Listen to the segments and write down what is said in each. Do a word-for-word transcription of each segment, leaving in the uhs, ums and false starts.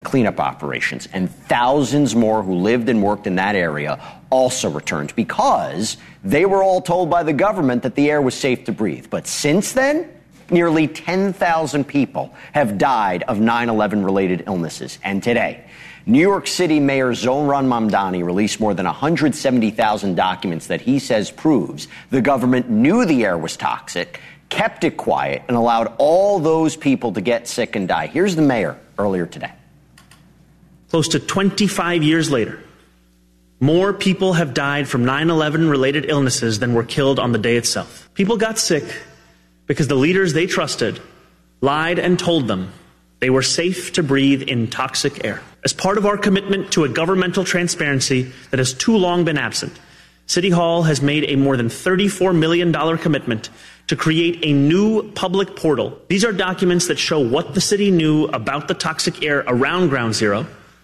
cleanup operations, and thousands more who lived and worked in that area also returned because they were all told by the government that the air was safe to breathe. But since then, nearly ten thousand people have died of nine eleven related illnesses. And today, New York City Mayor Zohran Mamdani released more than one hundred seventy thousand documents that he says proves the government knew the air was toxic, kept it quiet, and allowed all those people to get sick and die. Here's the mayor earlier today. Close to twenty-five years later, more people have died from nine eleven related illnesses than were killed on the day itself. People got sick because the leaders they trusted lied and told them they were safe to breathe in toxic air. As part of our commitment to a governmental transparency that has too long been absent, City Hall has made a more than thirty-four million dollars commitment to create a new public portal. These are documents that show what the city knew about the toxic air around Ground Zero,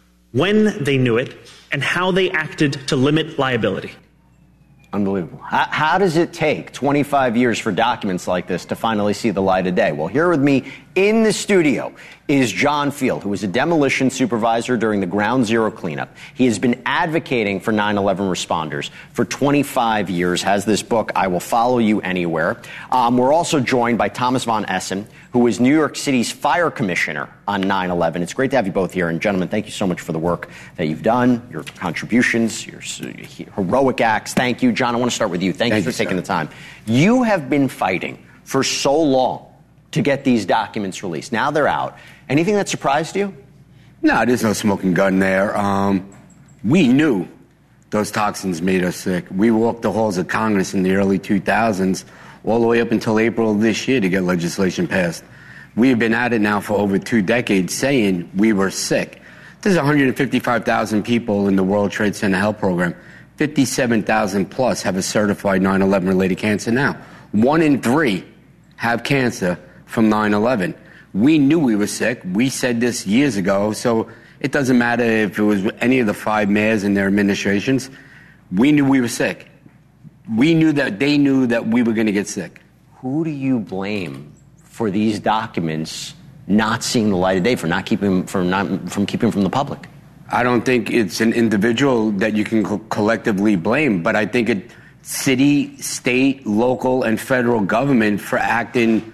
when they knew it, and how they acted to limit liability. Unbelievable. How, how does it take twenty-five years for documents like this to finally see the light of day? Well, here with me in the studio is John Field, who was a demolition supervisor during the Ground Zero cleanup. He has been advocating for nine eleven responders for twenty-five years, has this book, I Will Follow You Anywhere. Um, we're also joined by Thomas von Essen, who is New York City's fire commissioner on nine eleven. It's great to have you both here. And gentlemen, thank you so much for the work that you've done, your contributions, your heroic acts. Thank you. John, I want to start with you. Thank, thank you for you, taking sir. the time. You have been fighting for so long to get these documents released. Now they're out. Anything that surprised you? No, there's no smoking gun there. Um, we knew those toxins made us sick. We walked the halls of Congress in the early two thousands all the way up until April of this year to get legislation passed. We've been at it now for over two decades saying we were sick. There's one hundred fifty-five thousand people in the World Trade Center Health Program. fifty-seven thousand plus have a certified nine eleven related cancer now. One in three have cancer from nine eleven. We knew we were sick. We said this years ago, so it doesn't matter if it was any of the five mayors and their administrations. We knew we were sick. We knew that they knew that we were going to get sick. Who do you blame for these documents not seeing the light of day, for not keeping from not from keeping from the public? I don't think it's an individual that you can co- collectively blame, but I think it city, state, local, and federal government for acting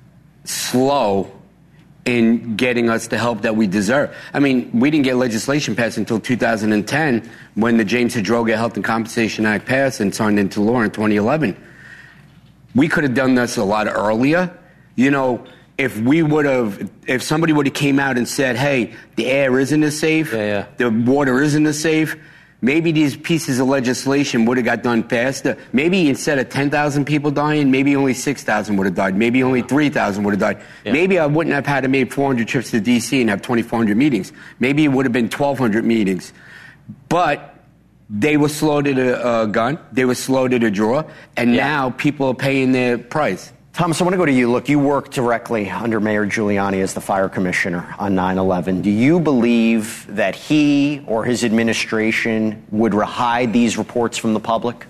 slow in getting us the help that we deserve. I mean, we didn't get legislation passed until two thousand ten when the James Hidroga Health and Compensation Act passed and signed into law in twenty eleven. We could have done this a lot earlier. You know, if we would have, if somebody would have came out and said, hey, the air isn't as safe, yeah, yeah. the water isn't as safe, maybe these pieces of legislation would have got done faster. Maybe instead of ten thousand people dying, maybe only six thousand would have died. Maybe only three thousand would have died. Yeah. Maybe I wouldn't have had to make four hundred trips to D C and have twenty-four hundred meetings. Maybe it would have been twelve hundred meetings. But they were slow to the uh, gun. They were slow to the draw. And yeah. now people are paying their price. Thomas, I want to go to you. Look, you work directly under Mayor Giuliani as the fire commissioner on nine eleven. Do you believe that he or his administration would hide these reports from the public?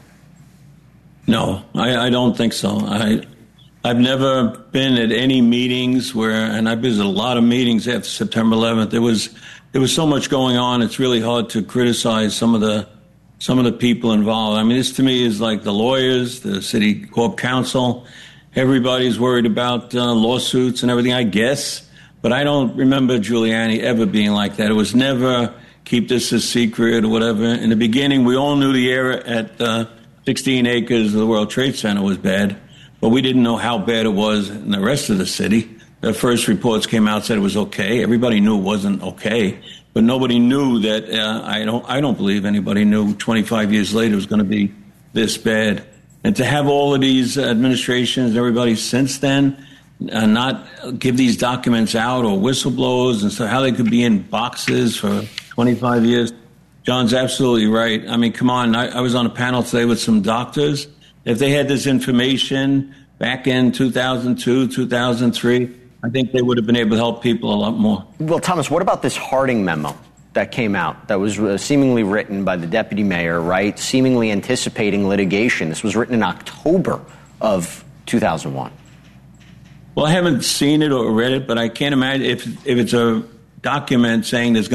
No, I, I don't think so. I, I've never been at any meetings where, and I've visited a lot of meetings after September eleventh. There was there was so much going on. It's really hard to criticize some of the some of the people involved. I mean, this to me is like the lawyers, the city corp counsel. Everybody's worried about uh, lawsuits and everything, I guess. But I don't remember Giuliani ever being like that. It was never keep this a secret or whatever. In the beginning, we all knew the air at uh, sixteen acres of the World Trade Center was bad, but we didn't know how bad it was in the rest of the city. The first reports came out, said it was okay. Everybody knew it wasn't okay, but nobody knew that. Uh, I don't. I don't believe anybody knew twenty-five years later it was going to be this bad. And to have all of these administrations and everybody since then uh, not give these documents out or whistleblowers and so how they could be in boxes for twenty-five years. John's absolutely right. I mean, come on. I, I was on a panel today with some doctors. If they had this information back in two thousand two, two thousand three, I think they would have been able to help people a lot more. Well, Thomas, what about this Harding memo that came out that was uh, seemingly written by the deputy mayor, right, seemingly anticipating litigation? This was written in October of two thousand one. Well, I haven't seen it or read it, but I can't imagine if if it's a document saying there's